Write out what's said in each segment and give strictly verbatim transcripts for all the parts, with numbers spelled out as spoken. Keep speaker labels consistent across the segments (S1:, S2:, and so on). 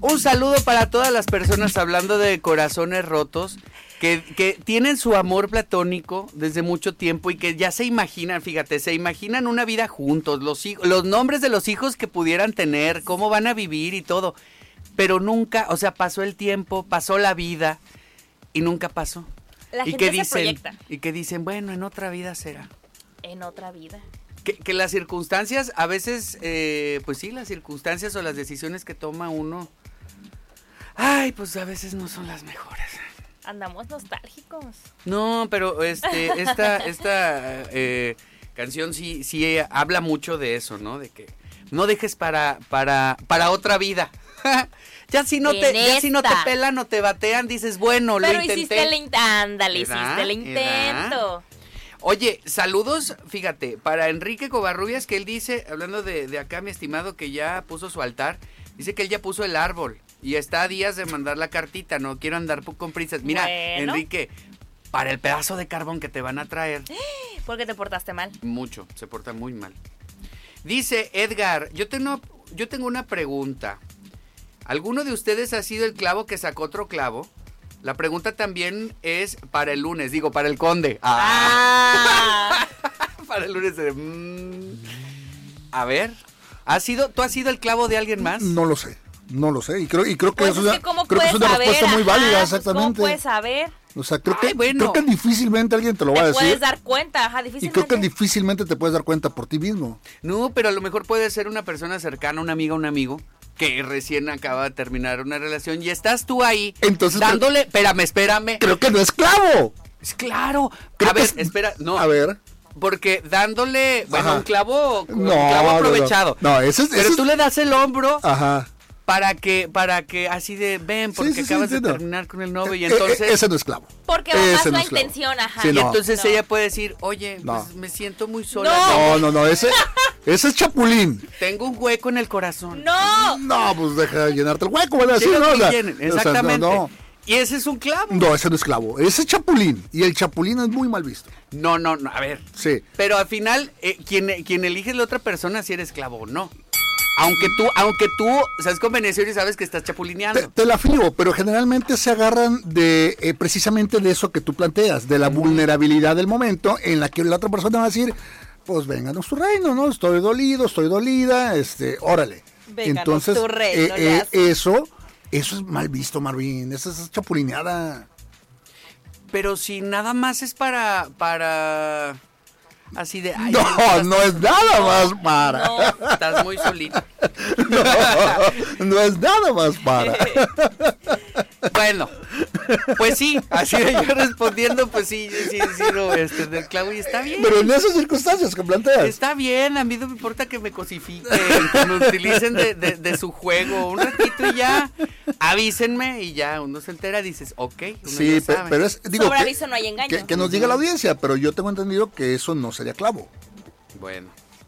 S1: Un saludo para todas las personas, hablando de corazones rotos, que, que tienen su amor platónico desde mucho tiempo y que ya se imaginan, fíjate, se imaginan una vida juntos, los, hijos, los nombres de los hijos que pudieran tener, cómo van a vivir y todo. Pero nunca, o sea, pasó el tiempo, pasó la vida y nunca pasó.
S2: La
S1: y
S2: gente
S1: que
S2: se
S1: dicen,
S2: proyecta.
S1: Y que dicen, bueno, en otra vida será.
S2: En otra vida.
S1: Que, que las circunstancias, a veces, eh, pues sí, las circunstancias o las decisiones que toma uno, ay, pues a veces no son las mejores.
S2: Andamos nostálgicos.
S1: No, pero este, esta, esta eh, canción sí, sí habla mucho de eso, ¿no? De que no dejes para, para, para otra vida. Ya si no te, ya si no te pelan o te batean, dices, bueno,
S2: pero
S1: lo intenté.
S2: Hiciste el in- ándale, hiciste el intento.
S1: ¿Edad? Oye, saludos, fíjate, para Enrique Covarrubias, que él dice, hablando de, de acá, mi estimado, que ya puso su altar, dice que él ya puso el árbol y está a días de mandar la cartita, no quiero andar con prisas. Mira, bueno. Enrique, para el pedazo de carbón que te van a traer.
S2: Porque te portaste mal.
S1: Mucho, se porta muy mal. Dice Edgar, yo tengo, yo tengo una pregunta. ¿Alguno de ustedes ha sido el clavo que sacó otro clavo? La pregunta también es para el lunes, digo, para el conde. Ah. Para el lunes. Eh, mmm. A ver, ¿has sido, ¿tú has sido el clavo de alguien más?
S3: No lo sé, no lo sé. Y creo, y creo que
S2: pues
S3: es
S2: es
S3: una,
S2: que ¿cómo
S3: creo que es una
S2: saber?
S3: respuesta muy
S2: Ajá,
S3: válida,
S2: pues
S3: exactamente.
S2: ¿cómo puedes saber?
S3: O sea, creo,
S1: Ay,
S3: que,
S1: bueno.
S3: creo que difícilmente alguien te lo va a
S2: Te
S3: decir.
S2: puedes dar cuenta, ajá, difícilmente.
S3: Y creo que difícilmente te puedes dar cuenta por ti mismo.
S1: No, pero a lo mejor puede ser una persona cercana, una amiga, un amigo, que recién acaba de terminar una relación y estás tú ahí.
S3: Entonces,
S1: dándole, espérame, espérame.
S3: Creo que no es clavo.
S1: Claro.
S3: Creo
S1: a ver,
S3: es,
S1: espera, no.
S3: A ver.
S1: Porque dándole, bueno,
S3: Ajá.
S1: un clavo,
S3: no,
S1: un clavo aprovechado.
S3: No, no ese es,
S1: pero
S3: ese
S1: tú
S3: es...
S1: le das el hombro.
S3: Ajá.
S1: Para que, para que así de, ven, porque
S3: sí, sí,
S1: acabas
S3: sí,
S1: de
S3: no.
S1: terminar con el novio y
S3: Eh,
S1: entonces...
S3: eh, ese no es clavo.
S2: Porque va más
S3: no
S2: la
S3: es clavo.
S2: intención, ajá.
S3: Sí,
S1: y
S3: no.
S1: entonces
S2: no.
S1: ella puede decir, oye,
S3: no.
S1: pues me siento muy sola.
S3: No, no, no, ese, ese es chapulín.
S1: Tengo un hueco en el corazón.
S2: No.
S3: No, pues deja de llenarte el hueco, ¿verdad? Sí,
S1: Sí,
S3: no, o sea,
S1: exactamente.
S3: O sea, no, no.
S1: Y ese es un clavo.
S3: No, ese no es clavo, ese es chapulín. Y el chapulín es muy mal visto.
S1: No, no, no, a ver.
S3: Sí.
S1: Pero al final, eh, quien, quien elige la otra persona si eres clavo o no. Aunque tú, aunque tú, sabes conveniencia y sabes que estás chapulineando.
S3: Te, te la fío, pero generalmente se agarran de eh, precisamente de eso que tú planteas, de la mm. vulnerabilidad del momento en la que la otra persona va a decir, pues vénganos tu reino, ¿no? Estoy dolido, estoy dolida, este, órale.
S2: Vénganos
S3: Entonces,
S2: tu reino,
S3: eh, eh, eso, eso es mal visto, Marvin, eso es chapulineada.
S1: Pero si nada más es para, para... Así de... Ay,
S3: no,
S1: estás,
S3: no es nada más para.
S1: No, estás muy solito.
S3: No, no es nada más para.
S1: Bueno, pues sí, así de yo respondiendo, pues sí, sí, sí, no, este, del clavo y está bien.
S3: Pero en esas circunstancias que planteas.
S1: Está bien, a mí no me importa que me cosifiquen, que me utilicen de, de, de su juego un ratito y ya, avísenme y ya uno se entera, dices, ok, uno
S3: sí,
S1: ya sabe.
S3: pero es, digo,
S2: sobre
S3: que,
S2: aviso no hay engaño.
S3: Que, que nos diga la audiencia, pero yo tengo entendido que eso no sería clavo.
S1: Bueno.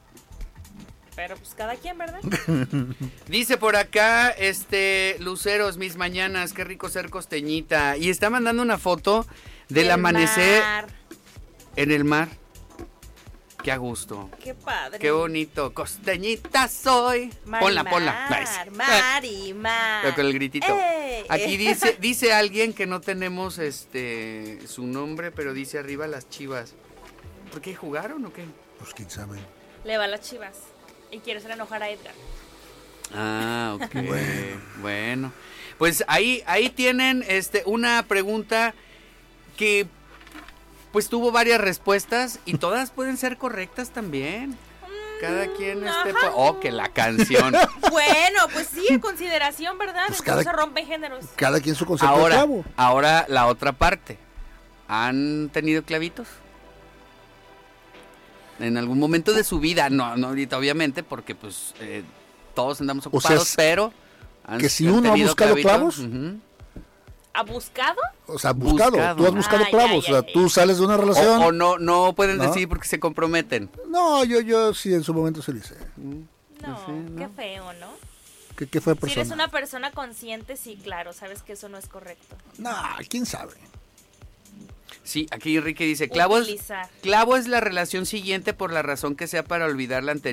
S2: Pero pues cada quien, ¿verdad?
S1: Dice por acá, este, Luceros, mis mañanas, qué rico ser costeñita. Y está mandando una foto del
S2: el
S1: amanecer
S2: mar.
S1: En el mar. Qué a gusto.
S2: Qué padre.
S1: Qué bonito. Costeñita soy.
S2: Mar,
S1: ponla,
S2: mar,
S1: ponla.
S2: Mar, mar y mar.
S1: Pero con el gritito.
S2: ¡Ey!
S1: Aquí dice, dice alguien que no tenemos este su nombre, pero dice arriba las Chivas. ¿Por qué jugaron o qué?
S3: Pues quién sabe.
S2: Le va a las Chivas. Y quiere hacer enojar a Edgar.
S1: Ah, ok.
S3: Bueno.
S1: Bueno. Pues ahí, ahí tienen este una pregunta que pues tuvo varias respuestas y todas pueden ser correctas también. Cada quien este po- oh, que la canción.
S2: Bueno, pues sí, en consideración, ¿verdad?
S3: Pues
S2: Entonces
S3: cada-
S2: se rompen géneros.
S3: Cada quien su concepto
S1: Ahora,
S3: de clavo.
S1: ahora la otra parte. ¿Han tenido clavitos? En algún momento de su vida, no, no ahorita obviamente, porque pues eh, todos andamos ocupados,
S3: O sea,
S1: pero han,
S3: que si
S1: han
S3: uno ha
S1: tenido
S3: buscado
S1: clavitos.
S3: clavos.
S1: Uh-huh.
S2: ¿Ha buscado?
S3: O sea, buscado.
S1: Buscado.
S3: Tú has buscado
S2: Ay,
S3: clavos.
S2: ay,
S3: o sea,
S2: ay,
S3: tú
S2: ay.
S3: sales de una relación.
S1: O, o no, no pueden
S3: ¿No?
S1: decir porque se comprometen.
S3: No, yo, yo sí en su momento se lo hice.
S2: No,
S1: Sí, ¿no?
S2: qué feo, ¿no?
S3: ¿Qué, qué fue
S2: Si
S3: persona?
S2: eres una persona consciente, sí, claro, sabes que eso no es correcto.
S3: No, quién sabe.
S1: Sí, aquí Enrique dice, clavo es,
S2: Utilizar.
S1: clavo es la relación siguiente por la razón que sea para olvidar la anterior.